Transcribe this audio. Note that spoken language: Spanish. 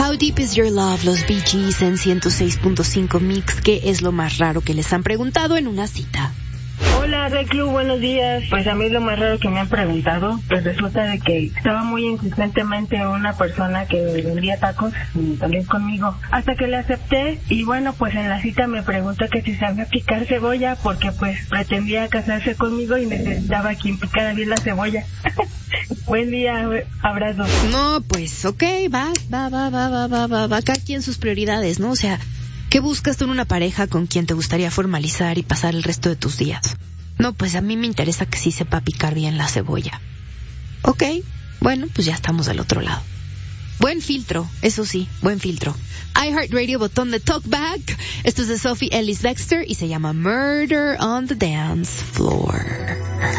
How Deep Is Your Love, los Bee Gees en 106.5 Mix. ¿Qué es lo más raro que les han preguntado en una cita? Hola, Reclu, buenos días. Pues a mí lo más raro que me han preguntado, pues resulta de que estaba muy insistentemente una persona que vendía tacos, también conmigo, hasta que le acepté y bueno, pues en la cita me preguntó que si sabía picar cebolla, porque pues pretendía casarse conmigo y necesitaba quien picara bien la cebolla. Buen día, abrazo. No, pues ok, va, cada quien sus prioridades, ¿no? O sea, ¿qué buscas tú en una pareja con quien te gustaría formalizar y pasar el resto de tus días? No, pues a mí me interesa que sí sepa picar bien la cebolla. Ok, bueno, pues ya estamos del otro lado. Buen filtro, eso sí, buen filtro. iHeartRadio, botón de talkback. Esto es de Sophie Ellis Dexter y se llama Murder on the Dance Floor.